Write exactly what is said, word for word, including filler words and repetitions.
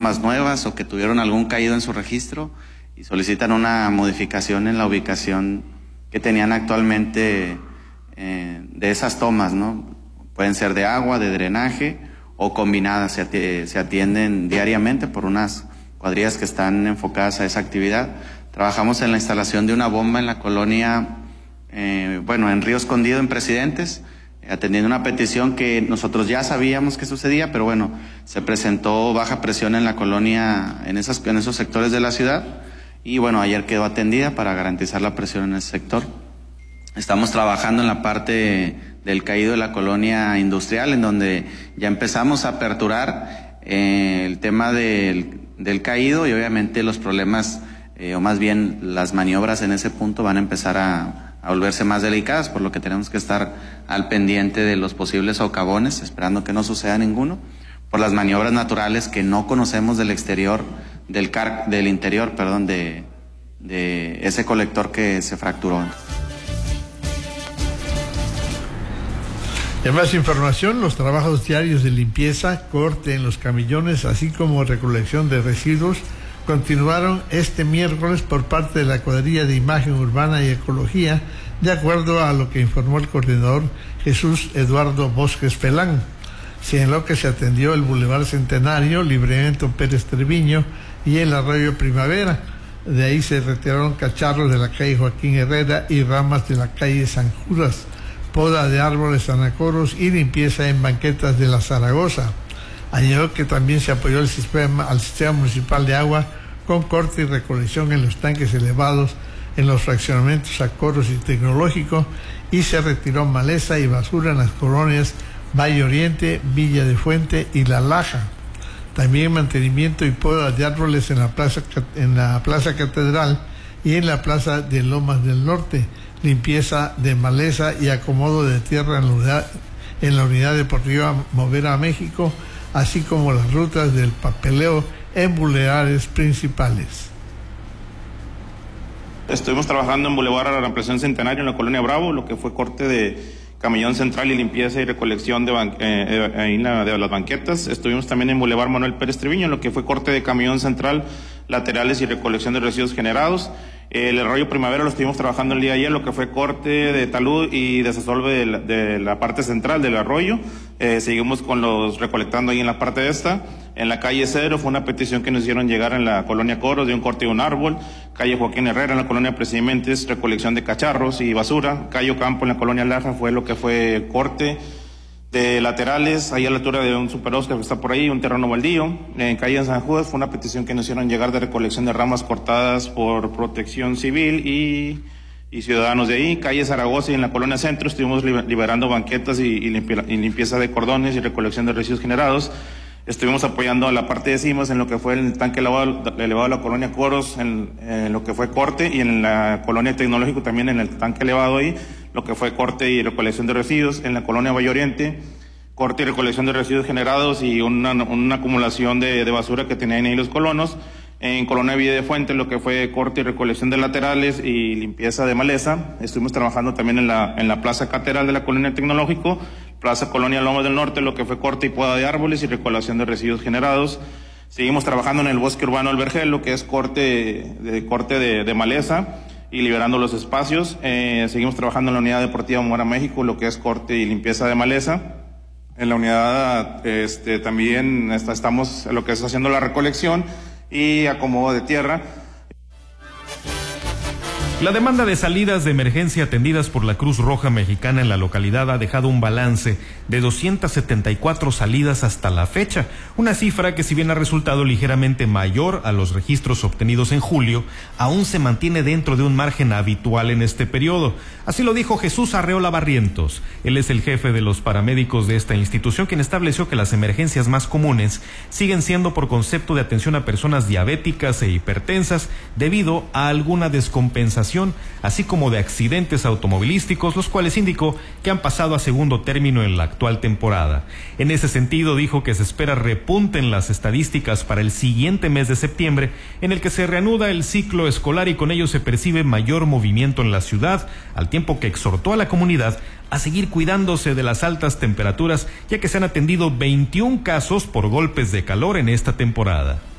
tomas nuevas o que tuvieron algún caído en su registro y solicitan una modificación en la ubicación que tenían actualmente eh, de esas tomas, ¿no? Pueden ser de agua, de drenaje o combinadas, se, ati- se atienden diariamente por unas cuadrillas que están enfocadas a esa actividad. Trabajamos en la instalación de una bomba en la colonia, eh, bueno, en Río Escondido, en Presidentes, eh, atendiendo una petición que nosotros ya sabíamos que sucedía, pero bueno, se presentó baja presión en la colonia, en, esas, en esos sectores de la ciudad, y bueno, ayer quedó atendida para garantizar la presión en ese sector. Estamos trabajando en la parte del caído de la colonia industrial, en donde ya empezamos a aperturar eh, el tema del, del caído y obviamente los problemas, eh, o más bien las maniobras en ese punto van a empezar a, a volverse más delicadas, por lo que tenemos que estar al pendiente de los posibles socavones, esperando que no suceda ninguno, por las maniobras naturales que no conocemos del exterior, del, car, del interior, perdón, de, de ese colector que se fracturó. En más información, los trabajos diarios de limpieza, corte en los camillones, así como recolección de residuos, continuaron este miércoles por parte de la Cuadrilla de Imagen Urbana y Ecología, de acuerdo a lo que informó el coordinador Jesús Eduardo Bosques Pelán. Señaló que se atendió el Boulevard Centenario, Libramiento Pérez Treviño y el Arroyo Primavera. De ahí se retiraron cacharros de la calle Joaquín Herrera y ramas de la calle San Judas, poda de árboles anacoros y limpieza en banquetas de la Zaragoza. Añadió que también se apoyó el sistema, al sistema municipal de agua con corte y recolección en los tanques elevados en los fraccionamientos Acoros y Tecnológico, y se retiró maleza y basura en las colonias Valle Oriente, Villa de Fuente y La Laja. También mantenimiento y poda de árboles en la plaza, en la plaza Catedral y en la plaza de Lomas del Norte, limpieza de maleza y acomodo de tierra en la unidad, en la unidad deportiva Movera México, así como las rutas del papeleo en bulevares principales. Estuvimos trabajando en Boulevard a la Ampliación Centenario en la colonia Bravo, lo que fue corte de camellón central y limpieza y recolección de, ban eh, eh, en la, de las banquetas. Estuvimos también en Boulevard Manuel Pérez Treviño, lo que fue corte de camellón central, laterales y recolección de residuos generados. El Arroyo Primavera lo estuvimos trabajando el día de ayer, lo que fue corte de talud y desasolve de la, de la parte central del arroyo. Eh, seguimos con los recolectando ahí en la parte de esta. En la calle Cedro fue una petición que nos hicieron llegar en la colonia Coros de un corte de un árbol. Calle Joaquín Herrera en la colonia Presidentes, recolección de cacharros y basura. Calle Ocampo en la colonia Laja fue lo que fue corte de laterales, ahí a la altura de un Super Oscar que está por ahí, un terreno baldío. En calle San Judas fue una petición que nos hicieron llegar de recolección de ramas cortadas por Protección Civil y, y ciudadanos de ahí. Calle Zaragoza y en la colonia Centro estuvimos liberando banquetas y, y, limpi y limpieza de cordones y recolección de residuos generados. Estuvimos apoyando a la parte de Cimas en lo que fue el tanque elevado, elevado de la colonia Coros, en, en lo que fue corte, y en la colonia Tecnológico también en el tanque elevado ahí, lo que fue corte y recolección de residuos. En la colonia Valle Oriente, corte y recolección de residuos generados y una, una acumulación de, de basura que tenían ahí los colonos. En colonia Villa de Fuente, lo que fue corte y recolección de laterales y limpieza de maleza. Estuvimos trabajando también en la, en la plaza Catedral de la colonia Tecnológico, plaza Colonia Lomas del Norte, lo que fue corte y poda de árboles y recolección de residuos generados. Seguimos trabajando en el bosque urbano del Vergel, lo que es corte de, corte de, de maleza y liberando los espacios. Eh, seguimos trabajando en la unidad deportiva Movera México, lo que es corte y limpieza de maleza. En la unidad este, también está, estamos en lo que es haciendo la recolección y acomodo de tierra. La demanda de salidas de emergencia atendidas por la Cruz Roja Mexicana en la localidad ha dejado un balance de doscientas setenta y cuatro salidas hasta la fecha, una cifra que, si bien ha resultado ligeramente mayor a los registros obtenidos en julio, aún se mantiene dentro de un margen habitual en este periodo. Así lo dijo Jesús Arreola Barrientos. Él es el jefe de los paramédicos de esta institución, quien estableció que las emergencias más comunes siguen siendo por concepto de atención a personas diabéticas e hipertensas debido a alguna descompensación, así como de accidentes automovilísticos, los cuales indicó que han pasado a segundo término en la actual temporada. En ese sentido, dijo que se espera repunte en las estadísticas para el siguiente mes de septiembre, en el que se reanuda el ciclo escolar y con ello se percibe mayor movimiento en la ciudad, al tiempo que exhortó a la comunidad a seguir cuidándose de las altas temperaturas, ya que se han atendido veintiún casos por golpes de calor en esta temporada.